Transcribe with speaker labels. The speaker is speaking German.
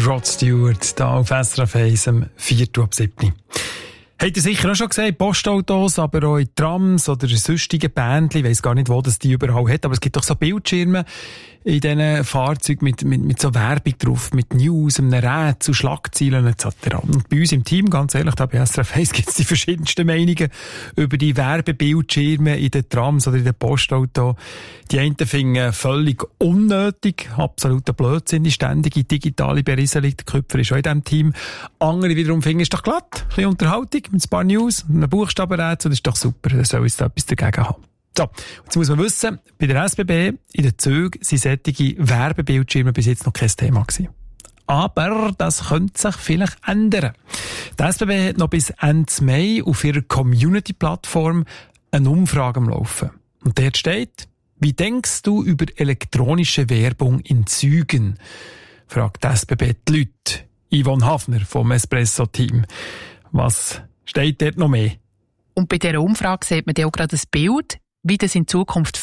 Speaker 1: Rod Stewart, hier auf SRF 1 am 4:07. Habt ihr sicher auch schon gesehen, Postautos, aber auch in Trams oder sonstigen Bändchen, ich weiss gar nicht, wo das die überall hat, aber es gibt doch so Bildschirme in diesen Fahrzeugen mit so Werbung drauf, mit News, einem Rätsel, Schlagzeilen etc. Und bei uns im Team, ganz ehrlich, da bei SRF 1 gibt es die verschiedensten Meinungen über die Werbebildschirme in den Trams oder in den Postautos. Die einen finden völlig unnötig, absoluter Blödsinn, die ständige digitale Berieselung, der Köpfer ist auch in diesem Team. Andere wiederum finden, ist doch glatt, ein bisschen Unterhaltung mit ein paar News, einem Buchstabenrätsel, das ist doch super, da soll es da etwas dagegen haben. So, jetzt muss man wissen, bei der SBB, in den Zügen, sind solche Werbebildschirme bis jetzt noch kein Thema gewesen. Aber das könnte sich vielleicht ändern. Die SBB hat noch bis Ende Mai auf ihrer Community-Plattform eine Umfrage am Laufen. Und dort steht: Wie denkst du über elektronische Werbung in Zügen? Fragt die SBB die Leute. Yvonne Hafner vom Espresso-Team. Was steht dort noch mehr?
Speaker 2: Und bei dieser Umfrage sieht man ja auch gerade das Bild, wie das in Zukunft